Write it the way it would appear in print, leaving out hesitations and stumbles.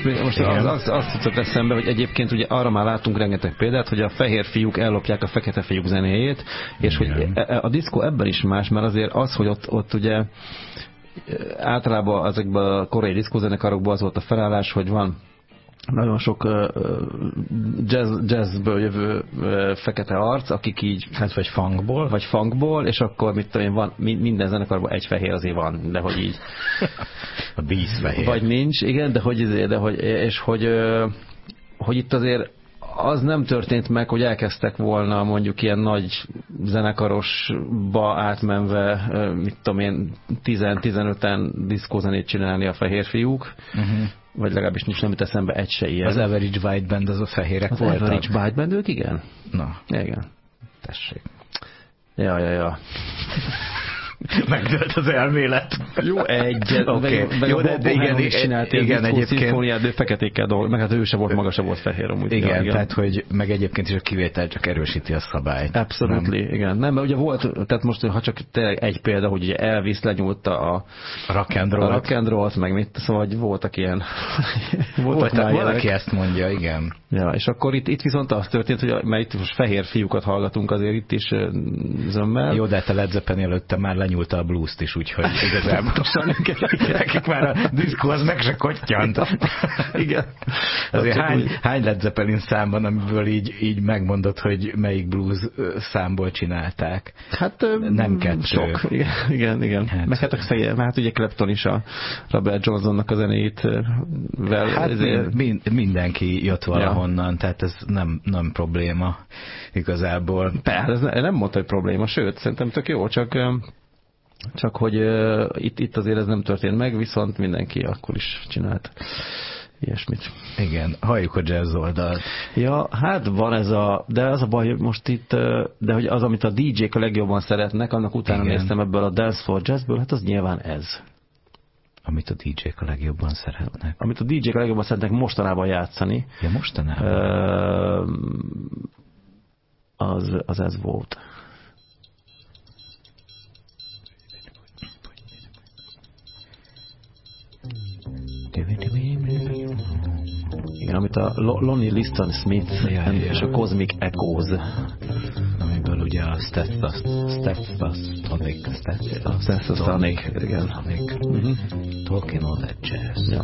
most azt jutott eszembe, hogy egyébként ugye arra már látunk rengeteg példát, hogy a fehér fiúk ellopják a fekete fiúk zenéjét, és hogy a diszkó ebben is más, mert azért az, hogy ott ugye általában ezekben a koreai diszkózenekarokban az volt a felállás, hogy van nagyon sok jazzből jövő fekete arc, akik így... Hát vagy funkból, és akkor mit tudom én, van, minden zenekarban egy fehér azért van, de hogy így... A díszfehér. Vagy nincs, igen, de hogy itt azért az nem történt meg, hogy elkezdtek volna mondjuk ilyen nagy zenekarosba átmenve, mit tudom én, 10-15-en diszkózenét csinálni a fehér fiúk, vagy legalábbis nincs, nem jut eszembe egy se ilyen. Az Average White Band az a fehérek az voltak? Az Average White Band, ők igen? Na. Igen. Tessék. Ja. Megdőlt az elmélet. Jó, egyet. Okay. Jó, de igen, egyébként szimfóniát, de feketékkel dolgozott, meg hát ő se volt maga, se volt fehér amúgy. Igen, tehát hogy meg egyébként is a kivétel csak erősíti a szabályt. Absolutely, igen. Nem, mert ugye volt, tehát most ha csak tényleg egy példa, hogy ugye Elvis lenyúlta a rock and roll-t, meg mit, szóval voltak ilyen. Valaki ezt mondja, igen. Ja, és akkor itt viszont az történt, hogy mert itt most fehér fiúkat hallgatunk azért itt is zömmel. Jó, de te Led Zeppelin előtte már lenyúlta a blues-t is, úgyhogy igazából nekik már a diszkó az meg se kottyant. Igen. Azért hány Led Zeppelin számban, amiből így megmondod, hogy melyik blues számból csinálták? Hát nem kettő. Sok. Igen. Hát, meg hát ugye Clapton is a Robert Johnsonnak a zenéit hát mindenki jött valahonnan, tehát ez nem probléma igazából. Persze, ez nem mondta, hogy probléma, sőt, szerintem tök jó, csak hogy itt azért ez nem történt meg, viszont mindenki akkor is csinált ilyesmit. Igen, halljuk a jazz oldalt. Ja, hát van de az a baj, hogy most itt, de hogy az, amit a DJ-k a legjobban szeretnek, annak utána néztem ebből a Dance for Jazzből, hát az nyilván ez. Amit a DJ-k a legjobban szeretnek. Amit a DJ-k a legjobban szeretnek mostanában játszani. Ja, mostanában? Az ez volt. Igen, amit a Lonnie Liston Smith és a Cosmic Echoes. Amiből ugye a Stetsasonic, igen. Talking all that jazz. Ja.